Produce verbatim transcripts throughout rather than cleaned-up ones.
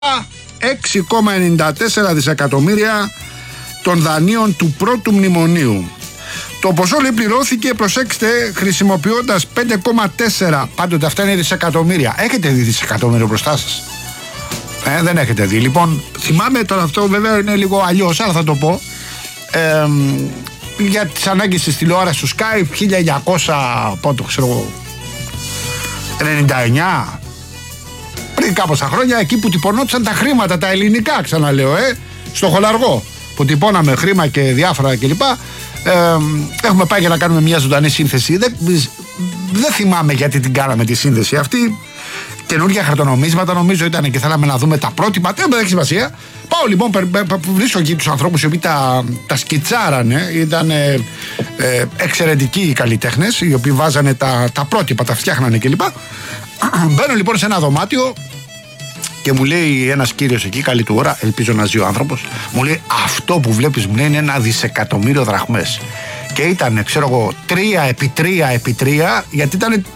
έξι κόμμα ενενήντα τέσσερα δισεκατομμύρια των δανείων του πρώτου μνημονίου. Το ποσό λέει πληρώθηκε, προσέξτε, χρησιμοποιώντας πέντε κόμμα τέσσερα, πάντοτε αυτά είναι δισεκατομμύρια. Έχετε δει δισεκατομμύριο μπροστά σας? Ε, δεν έχετε δει. Λοιπόν, θυμάμαι τώρα, αυτό βέβαια είναι λίγο αλλιώς, αλλά θα το πω. Ε, για τις ανάγκες της τηλεόρασης του Sky, χίλια εννιακόσια, πότε ξέρω, ενενήντα εννιά, πριν κάμποσα χρόνια, εκεί που τυπωνόντουσαν τα χρήματα, τα ελληνικά, ξαναλέω, ε, στο χολαργό, που τυπώναμε χρήμα και διάφορα κλπ. Ε, έχουμε πάει για να κάνουμε μια ζωντανή σύνθεση. Δεν, δεν θυμάμαι γιατί την κάναμε τη σύνθεση αυτή. Καινούργια χαρτονομίσματα νομίζω ήταν και θέλαμε να δούμε τα πρότυπα. Δεν έχει σημασία. Πάω λοιπόν, βρίσκω εκεί τους ανθρώπους οι οποίοι τα, τα σκιτσάρανε. Ήταν ε, ε, εξαιρετικοί οι καλλιτέχνες, οι οποίοι βάζανε τα, τα πρότυπα, τα φτιάχνανε κλπ. Μπαίνω λοιπόν σε ένα δωμάτιο και μου λέει ένας κύριος εκεί, καλή του ώρα, ελπίζω να ζει ο άνθρωπος, μου λέει αυτό που βλέπεις, μου λέει, είναι ένα δισεκατομμύριο δραχμές. Και ήταν, ξέρω εγώ, τρία επί τρία επί τρία, γιατί ήταν. Ε,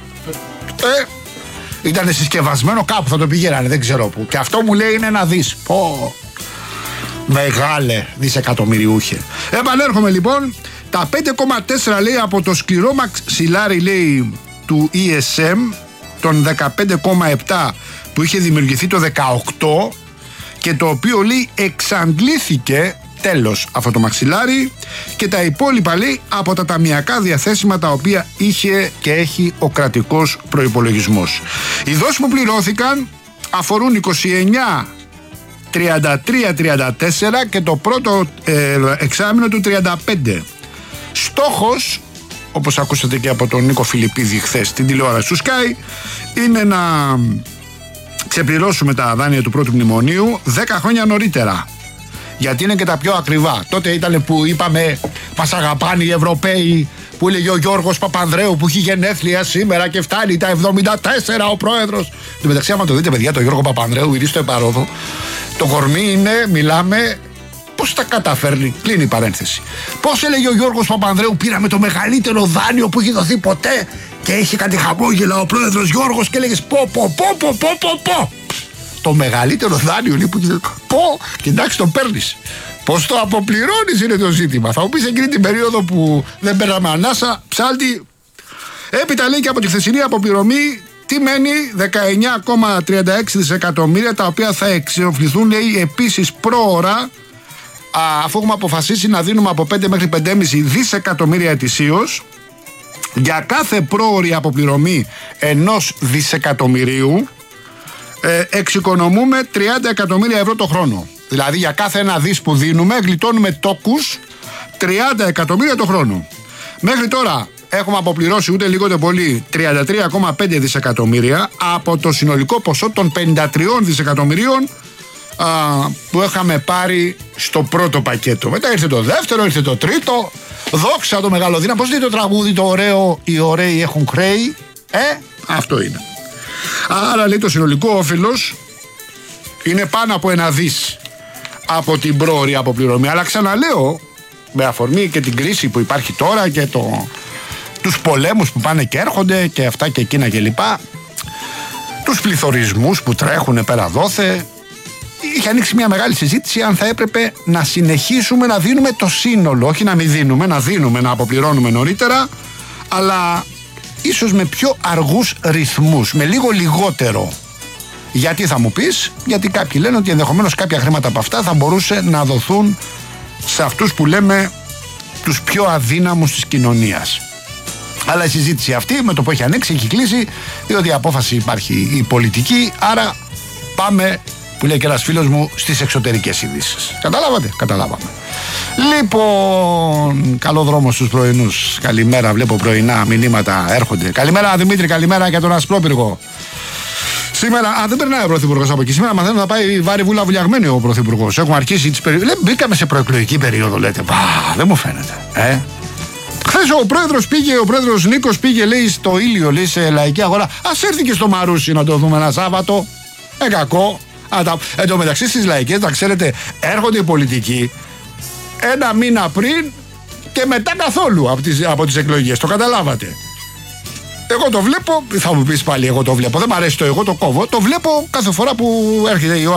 ήταν συσκευασμένο κάπου, θα το πηγαίνανε, δεν ξέρω πού. Και αυτό μου λέει είναι ένα δις. Πω, μεγάλε δισεκατομμυριούχε. Επανέρχομαι λοιπόν. Τα πέντε κόμμα τέσσερα λέει από το σκληρό μαξιλάρι, λέει, του ι ες εμ, των δεκαπέντε κόμμα επτά που είχε δημιουργηθεί το δεκαοκτώ και το οποίο, λέει, εξαντλήθηκε τέλος αυτό το μαξιλάρι, και τα υπόλοιπα, λέει, από τα ταμιακά διαθέσιμα τα οποία είχε και έχει ο κρατικός προϋπολογισμός. Οι δόσεις που πληρώθηκαν αφορούν είκοσι εννιά, τριάντα τρία, τριάντα τέσσερα και το πρώτο ε, εξάμηνο του τριάντα πέντε. Στόχος, όπως ακούσατε και από τον Νίκο Φιλιππίδη χθες στην τηλεόραση του Sky, είναι να ξεπληρώσουμε τα δάνεια του πρώτου μνημονίου δέκα χρόνια νωρίτερα. Γιατί είναι και τα πιο ακριβά. Τότε ήταν που είπαμε μας αγαπάνε οι Ευρωπαίοι, που έλεγε ο Γιώργος Παπανδρέου που έχει γενέθλια σήμερα και φτάνει τα εβδομήντα τέσσερα ο πρόεδρος. Εν τω μεταξύ, άμα το δείτε, παιδιά, το Γιώργο Παπανδρέου, γυρίσει στο επαρόδο, το κορμί είναι, μιλάμε, πώς τα καταφέρνει. Κλείνει η παρένθεση. Πώς έλεγε ο Γιώργος Παπανδρέου, πήραμε το μεγαλύτερο δάνειο που έχει δοθεί ποτέ, και είχε κάτι χαμόγελα ο πρόεδρος Γιώργος και έλεγε πω πω πω πω πω πω πω. Το μεγαλύτερο δάνειο, λέει, που πω, και εντάξει, το παίρνεις. Πώς το αποπληρώνεις είναι το ζήτημα. Θα μου πεις εκείνη την περίοδο που δεν παίρναμε ανάσα, ψάλτη. Έπειτα, λέει, και από τη χθεσινή αποπληρωμή τι μένει? δεκαεννιά κόμμα τριάντα έξι δισεκατομμύρια, τα οποία θα εξοφληθούν, λέει, επίσης πρόωρα, αφού έχουμε αποφασίσει να δίνουμε από πέντε μέχρι πέντε κόμμα πέντε δισεκατομμύρια ετησίως. Για κάθε πρόωρη αποπληρωμή ενός δισεκατομμυρίου ε, εξοικονομούμε τριάντα εκατομμύρια ευρώ το χρόνο. Δηλαδή για κάθε ένα δις που δίνουμε γλιτώνουμε τόκους τριάντα εκατομμύρια το χρόνο. Μέχρι τώρα έχουμε αποπληρώσει ούτε λίγο ούτε πολύ τριάντα τρία κόμμα πέντε δισεκατομμύρια από το συνολικό ποσό των πενήντα τρία δισεκατομμυρίων α, που είχαμε πάρει στο πρώτο πακέτο. Μετά ήρθε το δεύτερο, ήρθε το τρίτο. Δόξα το μεγάλο δύναμο. Πώς λέει το τραγούδι το ωραίο, οι ωραίοι έχουν χρέη? Ε, αυτό είναι. Άρα, λέει, το συνολικό όφελος είναι πάνω από ένα δις από την πρόωρη αποπληρωμή. Αλλά ξαναλέω, με αφορμή και την κρίση που υπάρχει τώρα και το, τους πολέμους που πάνε και έρχονται και αυτά και εκείνα και λοιπά, τους πληθωρισμούς που τρέχουν πέρα δόθε, είχε ανοίξει μια μεγάλη συζήτηση αν θα έπρεπε να συνεχίσουμε να δίνουμε το σύνολο, όχι να μην δίνουμε, να δίνουμε, να αποπληρώνουμε νωρίτερα, αλλά ίσως με πιο αργούς ρυθμούς, με λίγο λιγότερο. Γιατί θα μου πεις? Γιατί κάποιοι λένε ότι ενδεχομένως κάποια χρήματα από αυτά θα μπορούσε να δοθούν σε αυτούς που λέμε τους πιο αδύναμους της κοινωνίας. Αλλά η συζήτηση αυτή με το που έχει ανοίξει έχει κλείσει, διότι η απόφαση υπάρχει η πολιτική, άρα πάμε, που λέει και ένας φίλος μου, στις εξωτερικές ειδήσεις. Καταλάβατε? Καταλάβαμε. Λοιπόν, καλό δρόμο στους πρωινούς. Καλημέρα, βλέπω πρωινά μηνύματα έρχονται. Καλημέρα Δημήτρη, καλημέρα και τον Ασπρόπυργο. Σήμερα, α, δεν περνάει ο Πρωθυπουργός από εκεί. Σήμερα μαθαίνω να πάει βάρη βούλα βουλιαγμένη ο Πρωθυπουργός. Έχουμε αρχίσει τις περιόδους. Μπήκαμε σε προεκλογική περίοδο, λέτε. Πα, δεν μου φαίνεται. Ε. Χθες ο πρόεδρος πήγε, ο πρόεδρος Νίκος πήγε, λέει, στο Ήλιο, λέει, σε λαϊκή αγορά. Ας έρθει και στο Μαρούσι να το δούμε ένα Σάββατο. Ε, κακό. Εν τω μεταξύ στις λαϊκές, να ξέρετε, έρχονται οι πολιτικοί ένα μήνα πριν και μετά καθόλου από τις, από τις εκλογές. Το καταλάβατε. Εγώ το βλέπω, θα μου πεις πάλι εγώ το βλέπω. Δεν μ' αρέσει το εγώ το κόβω. Το βλέπω κάθε φορά που έρχεται η ώρα